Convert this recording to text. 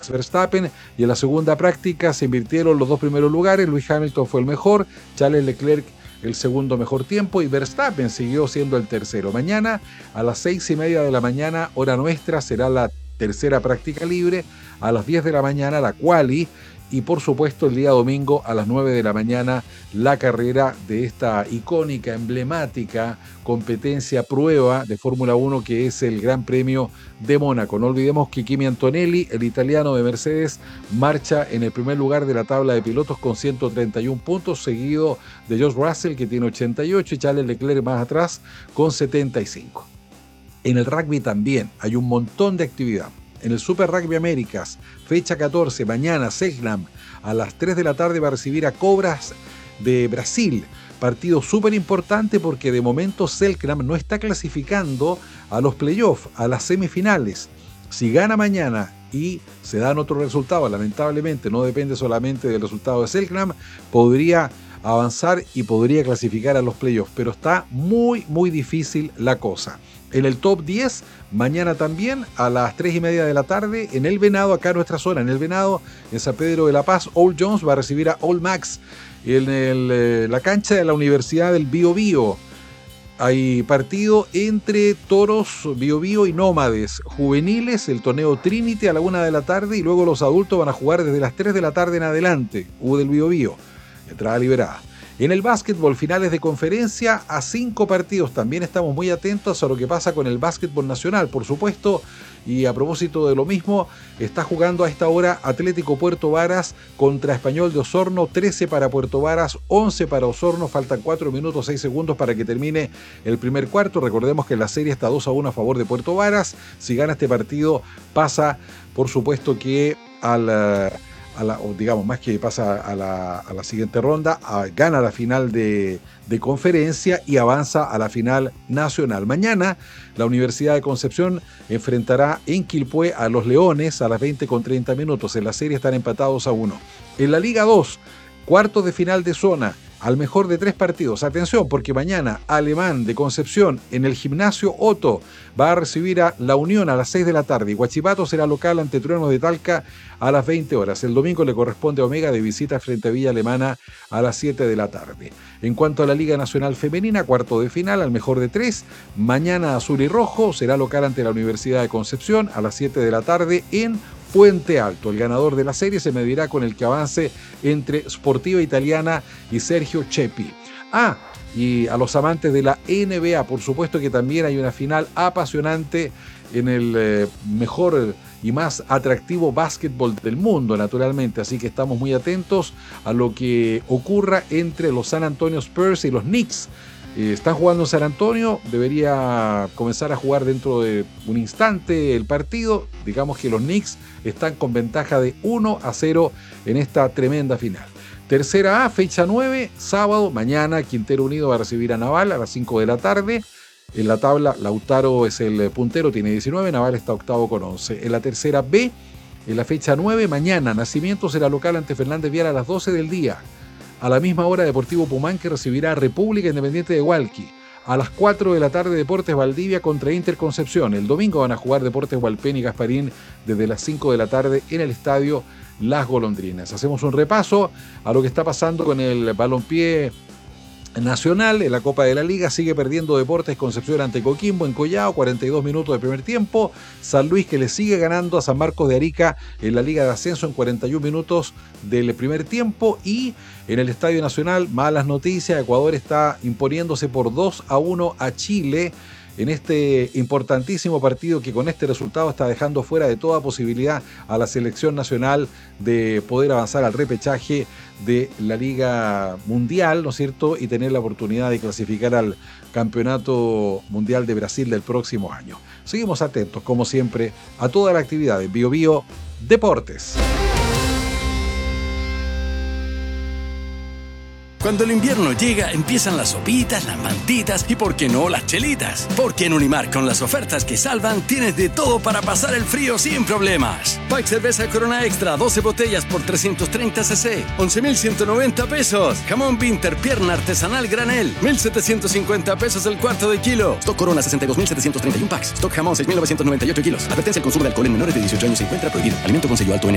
Max Verstappen, y en la segunda práctica se invirtieron los dos primeros lugares. Lewis Hamilton fue el mejor, Charles Leclerc el segundo mejor tiempo y Verstappen siguió siendo el tercero. Mañana a las 6:30 de la mañana, hora nuestra, será la tercera práctica libre, a las 10 de la mañana la quali, y por supuesto el día domingo a las 9 de la mañana la carrera de esta icónica, emblemática competencia prueba de Fórmula 1 que es el Gran Premio de Mónaco. No olvidemos que Kimi Antonelli, el italiano de Mercedes, marcha en el primer lugar de la tabla de pilotos con 131 puntos, seguido de George Russell, que tiene 88, y Charles Leclerc más atrás con 75. En el rugby también hay un montón de actividad. En el Super Rugby Américas, fecha 14, mañana Selknam a las 3 de la tarde va a recibir a Cobras de Brasil. Partido súper importante porque de momento Selknam no está clasificando a los playoffs, a las semifinales. Si gana mañana y se dan otros resultados, lamentablemente no depende solamente del resultado de Selknam, podría avanzar y podría clasificar a los playoffs, pero está muy difícil la cosa. En el top 10, mañana también a las 3:30 de la tarde, en El Venado, acá en nuestra zona, en El Venado, en San Pedro de la Paz, All Jones va a recibir a All Max en la cancha de la Universidad del Biobío. Hay partido entre Toros, Biobío y Nómades juveniles, el torneo Trinity a la 1 de la tarde, y luego los adultos van a jugar desde las 3 de la tarde en adelante, del Biobío, entrada liberada. En el básquetbol, finales de conferencia a 5 partidos. También estamos muy atentos a lo que pasa con el básquetbol nacional, por supuesto. Y a propósito de lo mismo, está jugando a esta hora Atlético Puerto Varas contra Español de Osorno. 13 para Puerto Varas, 11 para Osorno. Faltan 4 minutos 6 segundos para que termine el primer cuarto. Recordemos que la serie está 2-1 a favor de Puerto Varas. Si gana este partido, pasa, por supuesto, que más que pasa a la siguiente ronda, gana la final de conferencia y avanza a la final nacional. Mañana la Universidad de Concepción enfrentará en Quilpué a los Leones a las 20:30. En la serie están empatados a 1. En la Liga 2, cuartos de final de zona, al mejor de 3 partidos. Atención, porque mañana Alemán de Concepción en el Gimnasio Otto va a recibir a La Unión a las 6 de la tarde. Huachipato será local ante Truenos de Talca a las 20 horas. El domingo le corresponde a Omega de visita frente a Villa Alemana a las 7 de la tarde. En cuanto a la Liga Nacional Femenina, cuarto de final, al mejor de 3. Mañana Azul y Rojo será local ante la Universidad de Concepción a las 7 de la tarde en Puente Alto. El ganador de la serie se medirá con el que avance entre Sportiva Italiana y Sergio Chepi. Y a los amantes de la NBA, por supuesto que también hay una final apasionante en el mejor y más atractivo básquetbol del mundo, naturalmente. Así que estamos muy atentos a lo que ocurra entre los San Antonio Spurs y los Knicks. Están jugando en San Antonio, debería comenzar a jugar dentro de un instante el partido. Digamos que los Knicks están con ventaja de 1-0 en esta tremenda final. Tercera A, fecha 9, sábado, mañana Quintero Unido va a recibir a Naval a las 5 de la tarde. En la tabla, Lautaro es el puntero, tiene 19, Naval está octavo con 11. En la tercera B, en la fecha 9, mañana, Nacimiento será local ante Fernández Vial a las 12 del día. A la misma hora, Deportivo Pumán, que recibirá a República Independiente de Hualqui. A las 4 de la tarde, Deportes Valdivia contra Inter Concepción. El domingo van a jugar Deportes Hualpén y Gasparín desde las 5 de la tarde en el estadio Las Golondrinas. Hacemos un repaso a lo que está pasando con el balompié nacional. En la Copa de la Liga sigue perdiendo Deportes Concepción ante Coquimbo en Collao, 42 minutos de primer tiempo. San Luis, que le sigue ganando a San Marcos de Arica en la Liga de Ascenso en 41 minutos del primer tiempo. Y en el Estadio Nacional, malas noticias, Ecuador está imponiéndose por 2-1 a Chile en este importantísimo partido que con este resultado está dejando fuera de toda posibilidad a la selección nacional de poder avanzar al repechaje de la Liga Mundial, ¿no es cierto? Y tener la oportunidad de clasificar al Campeonato Mundial de Brasil del próximo año. Seguimos atentos, como siempre, a toda la actividad de BioBio Deportes. Cuando el invierno llega, empiezan las sopitas, las mantitas y, ¿por qué no, las chelitas? Porque en Unimar, con las ofertas que salvan, tienes de todo para pasar el frío sin problemas. Pack cerveza Corona Extra, 12 botellas por 330 cc, 11,190 pesos. Jamón Winter, pierna artesanal granel, 1,750 pesos el cuarto de kilo. Stock Corona, 62,731 packs. Stock jamón, 6,998 kilos. Advertencia: el consumo de alcohol en menores de 18 años se encuentra prohibido. Alimento con sello alto en